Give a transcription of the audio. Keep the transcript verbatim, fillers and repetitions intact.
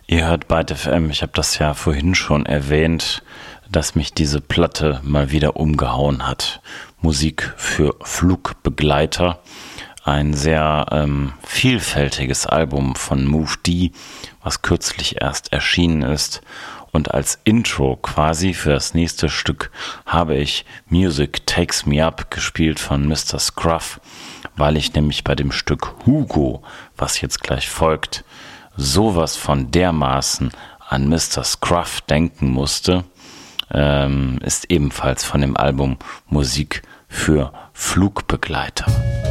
Ihr hört Byte F M. Ich habe das ja vorhin schon erwähnt, dass mich diese Platte mal wieder umgehauen hat. Musik für Flugbegleiter. Ein sehr ähm, vielfältiges Album von Move D, was kürzlich erst erschienen ist. Und als Intro quasi für das nächste Stück habe ich Music Takes Me Up gespielt von Mister Scruff, weil ich nämlich bei dem Stück Hugo, was jetzt gleich folgt, sowas von dermaßen an Mister Scruff denken musste. Ähm, ist ebenfalls von dem Album Musik für Flugbegleiter.